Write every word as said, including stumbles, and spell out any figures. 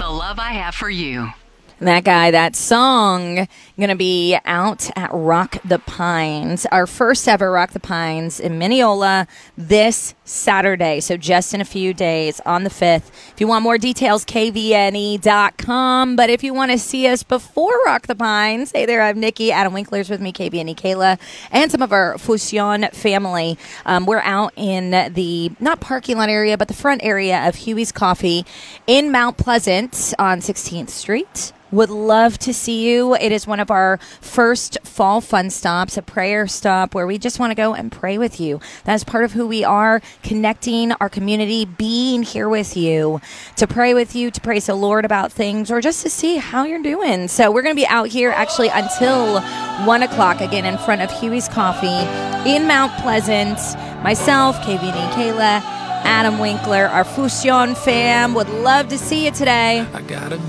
The Love I Have for You. That guy, that song, going to be out at Rock the Pines, our first ever Rock the Pines in Mineola this Saturday. So just in a few days on the fifth. If you want more details, K V N E dot com. But if you want to see us before Rock the Pines, hey there, I'm Nikki. Adam Winkler's with me, K V N E Kayla, and some of our Fusion family. Um, we're out in the, not parking lot area, but the front area of Huey's Coffee in Mount Pleasant on sixteenth Street. Would love to see you. It is one of our first fall fun stops, a prayer stop where we just want to go and pray with you. That's part of who we are, connecting our community, being here with you, to pray with you, to praise the Lord about things, or just to see how you're doing. So we're going to be out here actually until one o'clock, again, in front of Huey's Coffee in Mount Pleasant. Myself, K V N E Kayla, Adam Winkler, our Fusion fam, would love to see you today. I gotta